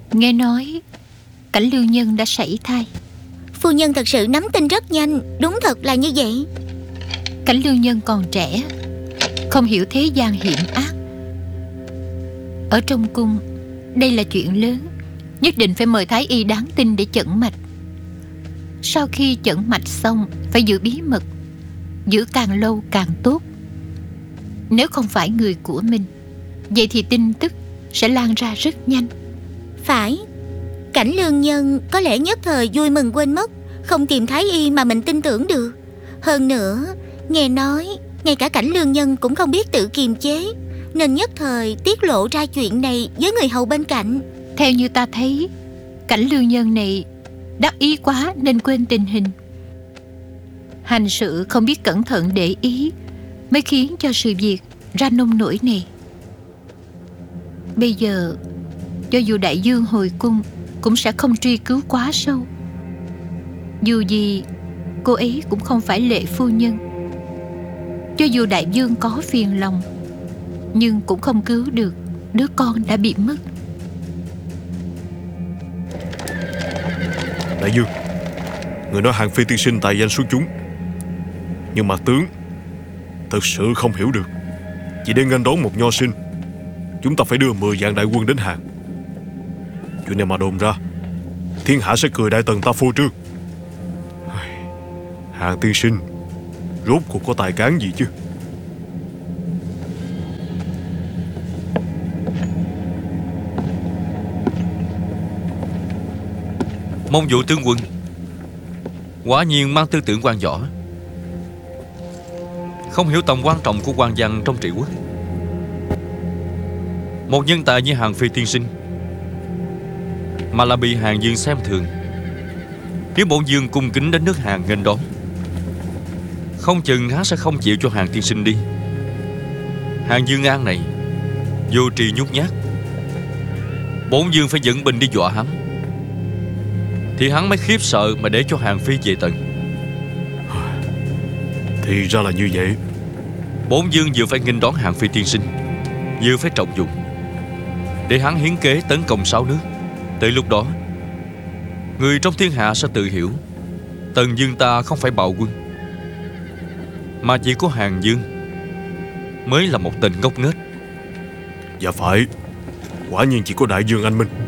Nghe nói Cảnh Lương Nhân đã sảy thai. Phu nhân thật sự nắm tin rất nhanh. Đúng thật là như vậy. Cảnh Lương Nhân còn trẻ, không hiểu thế gian hiểm ác. Ở trong cung, đây là chuyện lớn, nhất định phải mời thái y đáng tin để chẩn mạch. Sau khi chẩn mạch xong, phải giữ bí mật, giữ càng lâu càng tốt. Nếu không phải người của mình, vậy thì tin tức sẽ lan ra rất nhanh. Phải. Cảnh Lương Nhân có lẽ nhất thời vui mừng quên mất, không tìm thái y mà mình tin tưởng được. Hơn nữa, nghe nói ngay cả Cảnh Lương Nhân cũng không biết tự kiềm chế, nên nhất thời tiết lộ ra chuyện này với người hầu bên cạnh. Theo như ta thấy, Cảnh Lương Nhân này đắc ý quá nên quên tình hình. Hành sự không biết cẩn thận để ý, mới khiến cho sự việc ra nông nỗi này. Bây giờ, cho dù đại dương hồi cung, cũng sẽ không truy cứu quá sâu. Dù gì, cô ấy cũng không phải Lệ phu nhân. Cho dù đại dương có phiền lòng, nhưng cũng không cứu được đứa con đã bị mất. Đại dương, người nói Hàng Phi tiên sinh tài danh xuất chúng, nhưng mà tướng thực sự không hiểu được, chỉ để nghênh đón một nho sinh, chúng ta phải đưa 10 vạn đại quân đến Hàng. Chuyện này mà đồn ra, thiên hạ sẽ cười đại tần ta phô trương. Hàng tiên sinh rốt cuộc có tài cán gì chứ? Mong vụ tướng quân quả nhiên mang tư tưởng quan võ, không hiểu tầm quan trọng của quan văn trong trị quốc. Một nhân tài như Hàng Phi tiên sinh mà là bị Hàn Dương xem thường. Nếu bổn vương cung kính đến nước Hàn nghênh đón, không chừng hắn sẽ không chịu cho Hàn tiên sinh đi. Hàn Dương An này vô tri nhút nhát, bổn vương phải dẫn binh đi dọa hắn, thì hắn mới khiếp sợ mà để cho Hàn Phi về tận. Thì ra là như vậy. Bổn vương vừa phải nghênh đón Hàn Phi tiên sinh, vừa phải trọng dụng, để hắn hiến kế tấn công 6 nước. Tới lúc đó, người trong thiên hạ sẽ tự hiểu Tần Dương ta không phải bạo quân, mà chỉ có Hàn Dương mới là một tên ngốc nghếch. Dạ phải, quả nhiên chỉ có đại dương anh minh